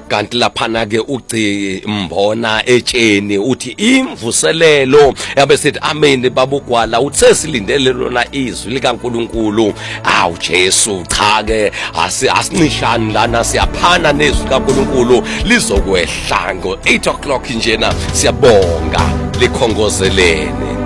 kanti laphana ke uci mbona etsheni uthi imvuselelo yabe sithi amen babugwala uthe silindele lona izwi likaNkuluNkulu awu Jesu cha ke asinishani lana siyaphana nezwi likaNkuluNkulu lizokwehla ngo 8 o'clock njena siyabonga likhongozelene.